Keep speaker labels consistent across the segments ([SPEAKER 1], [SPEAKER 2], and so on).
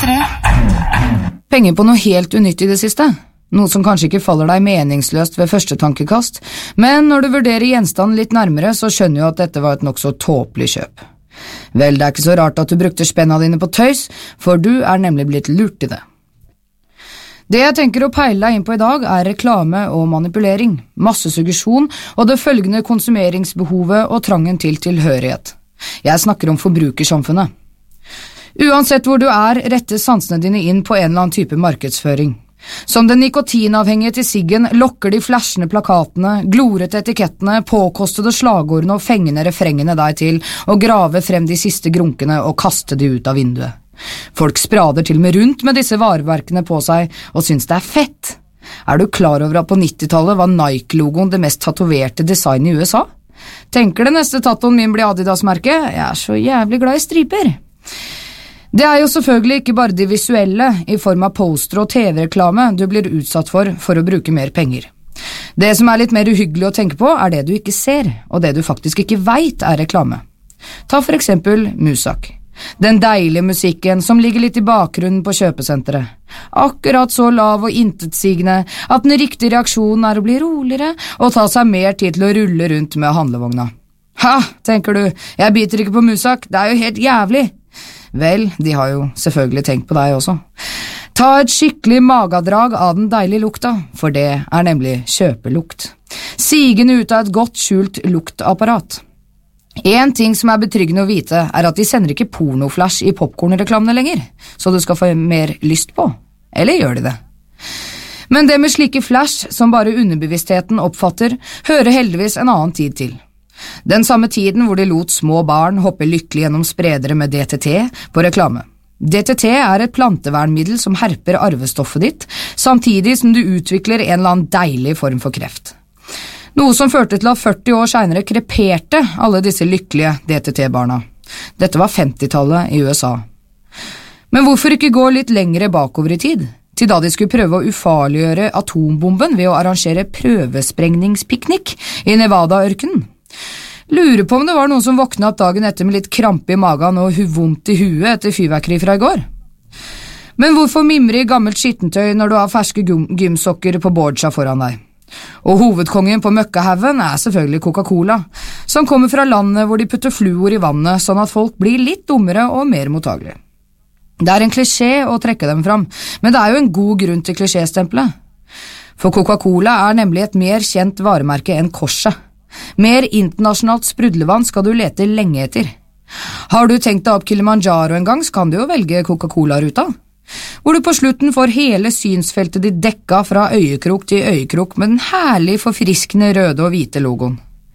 [SPEAKER 1] P3.
[SPEAKER 2] Penger på noe helt unyttig i det siste. Noe som kanskje ikke faller deg meningsløst ved første tankekast, men når du vurderer gjenstanden litt nærmere, så skjønner du at dette var et nokså tåpelig kjøp. Vel, det er ikke så rart at du brukte spenna dine på tøys, for du er nemlig blitt lurt i det. Det jeg tenker å peile deg inn på i dag er reklame og manipulering, massesuggesjon og det følgende konsumeringsbehovet og trangen til tilhørighet. Jeg snakker om forbrukersamfunnet. Uansett hvor du er, rettes sansene dine inn på en eller annen type markedsføring. Som den nikotinavhengige til siggen lokker de flashende plakatene, glorete etikettene, påkostede slagordene og fengende refrengene deg til å grave frem de siste grunkene og kaste de ut av vinduet. Folk sprader til og med rundt med disse vareverkene på seg og synes det er fett. Er du klar over at på 90-tallet var Nike-logoen det mest tatoverte design i USA? Tenker det neste tattoen min blir Adidas-merket? Jeg er så jævlig glad i striper. Det er jo selvfølgelig ikke bare de visuelle i form av poster og TV-reklame du blir utsatt for å bruke mer penger. Det som er litt mer uhyggelig å tenke på er det du ikke ser, og det du faktisk ikke vet er reklame. Ta for eksempel Musak. Den deilige musikken som ligger litt i bakgrunnen på kjøpesenteret. Akkurat så lav og intetsigende at den riktige reaksjonen er å bli roligere og ta seg mer tid til å rulle rundt med handlevogna. Ha, tenker du, jeg biter ikke på Musak, det er jo helt jævlig. Vel, de har jo selvfølgelig tenkt på deg også. Ta et skikkelig magadrag av den deilige lukta, for det er nemlig kjøpelukt. Sigende ut av et godt skjult luktapparat. En ting som er betryggende å vite er at de sender ikke pornoflash i popcornreklamene lenger, så du skal få mer lyst på. Eller gjør de det? Men det med slike flash som bare underbevisstheten oppfatter, hører heldigvis en annen tid til. Den samme tiden hvor de lot små barn hoppe lykkelig gjennom spredere med DTT på reklame. DTT er et plantevernmiddel som herper arvestoffet ditt, samtidig som du utvikler en eller annen deilig form for kreft. Noe som førte til at 40 år senere kreperte alle disse lykkelige DTT-barna. Dette var 50-tallet i USA. Men hvorfor ikke gå litt lengre bakover i tid? Til da de skulle prøve å ufarliggjøre atombomben ved å arrangere prøvesprengningspiknik i Nevada-ørkenen. Lurer på om det var noen som våkna opp dagen etter med litt krampe i magen og vondt i huet etter fyrverkeri fra i går. Men hvorfor mimre i gammelt skittentøy når du har ferske gymsokker på boardsja foran deg? Og hovedkongen på møkkahaugen er selvfølgelig Coca-Cola, som kommer fra landet hvor de putter fluor i vannet sånn at folk blir litt dummere og mer mottagelige. Det er en klisjé å trekke dem fram, men det er jo en god grunn til klisjéstempelet. For Coca-Cola er nemlig et mer kjent varemerke enn korset. Mer internasjonalt sprudlevann skal du lete lenge etter. Har du tenkt deg opp Kilimanjaro en gang, så kan du jo velge Coca-Cola-ruta, hvor du på slutten får hele synsfeltet ditt dekka fra øyekrok til øyekrok med den herlig forfriskende røde og hvite logoen.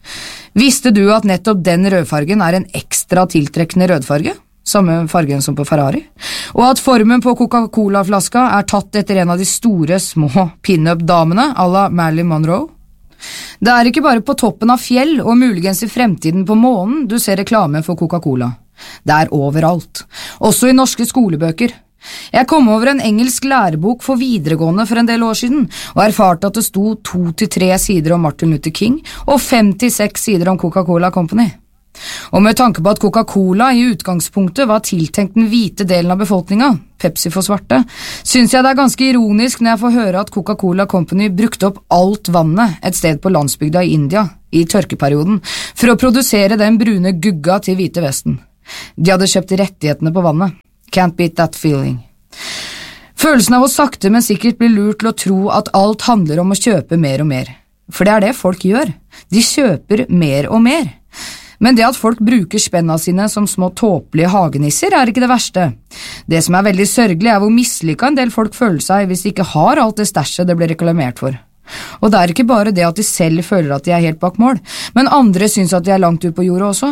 [SPEAKER 2] Visste du at nettopp den rødfargen er en ekstra tiltrekkende rødfarge, samme fargen som på Ferrari, og at formen på Coca-Cola-flaska er tatt etter en av de store, små pin-up-damene à la Marilyn Monroe? Det er ikke bare på toppen av fjell og muligens i fremtiden på månen du ser reklame for Coca-Cola. Det er overalt, også i norske skolebøker. Jeg kom over en engelsk lærebok for videregående for en del år siden, og erfarte at det sto 2-3 sider om Martin Luther King og 5-6 sider om Coca-Cola Company. Og med tanke på at Coca-Cola i utgangspunktet var tiltenkt den hvite delen av befolkningen, Pepsi for svarte, synes jeg det er ganske ironisk når jeg får høre at Coca-Cola Company brukte opp alt vannet et sted på landsbygda i India, i tørkeperioden, for å produsere den brune gugga til hvite vesten. De hadde kjøpt rettighetene på vannet. Can't beat that feeling. Følelsen av å sakte, men sikkert bli lurt til å tro at alt handler om å kjøpe mer og mer. For det er det folk gjør. De kjøper mer og mer. Men det at folk bruker spenna sine som små tåpelige hagenisser er ikke det verste. Det som er veldig sørgelig er hvor mislykket en del folk føler seg hvis de ikke har alt det stæsjet det blir reklamert for. Og det er ikke bare det at de selv føler at de er helt bak mål, men andre synes at de er langt ut på jorda også.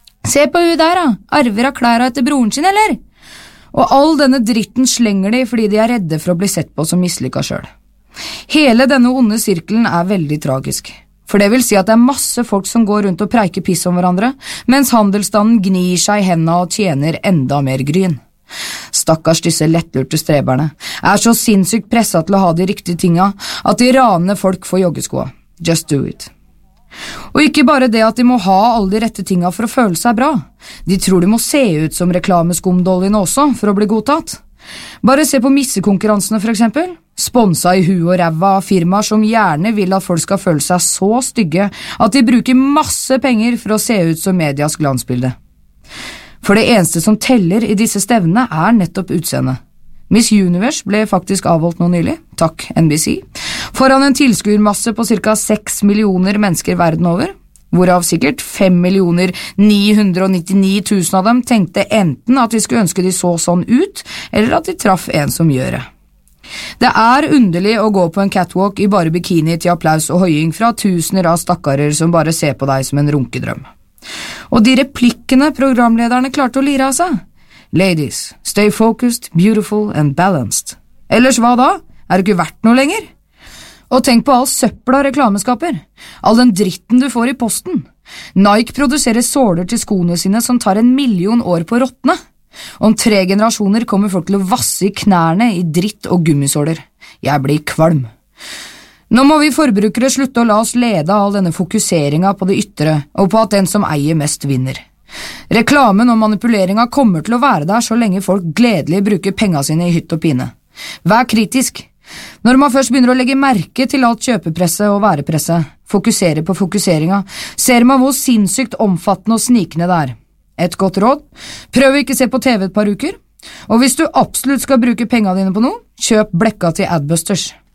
[SPEAKER 2] Se på hun der da, arver av klærne etter broren sin, eller? Og all denne dritten slenger de fordi de er redde for å bli sett på som mislykket selv. Hele denne onde sirkelen er veldig tragisk. For det vil si at det er masse folk som går rundt og preiker piss om hverandre, mens handelsstanden gnir seg i hendene og tjener enda mer gryn. Stakkars disse lettlurte streberne er så sinnssykt presset til å ha de riktige tinga at de raner folk for joggeskoa. Just do it. Og ikke bare det at de må ha alle de rette tinga for å føle seg bra. De tror de må se ut som reklameskumdollene også for å bli godtatt. Bare se på missekonkurransene for eksempel. Sponsa i huet og ræva av firmaer som gjerne vil at folk skal føle seg så stygge at de bruker masse penger for å se ut som medias glansbilde. For det eneste som teller i disse stevnene nettopp utseendet. Miss Universe ble faktisk avholdt nå nylig, takk NBC, foran en tilskuermasse på ca. 6 millioner mennesker verden over, hvorav sikkert 5.999.000 av dem tenkte enten at de skulle ønske de så sånn ut, eller at de traff en som gjør det. Det underlig å gå på en catwalk i bare bikini til applaus og høying fra tusener av stakkarer som bare ser på deg som en runkedrøm. Og de replikkene programlederne klarte å lire av seg. Ladies, stay focused, beautiful and balanced. Ellers hva da? Det ikke verdt noe lenger? Og tenk på all søppla reklameskaper, all den dritten du får i posten. Nike produserer såler til skoene sine som tar 1 million år på å råtne. Om 3 generasjoner kommer folk til å vasse i knærne i dritt og gummisåler. Jeg blir kvalm. Nå må vi forbrukere slutte å la oss lede av all denne fokuseringa på det ytre, og på at den som eier mest vinner. Reklamen og manipuleringa kommer til å være der så lenge folk gledelig bruker penga sine i hytt og pine. Vær kritisk. Når man først begynner å legge merke til alt kjøpepresset og værepresset, fokusere på fokuseringa, ser man hvor sinnssykt omfattende og snikende det Et godt råd, prøv ikke se på TV et par uker, og hvis du absolutt skal bruke penga dine på noe, kjøp blekka til Adbusters.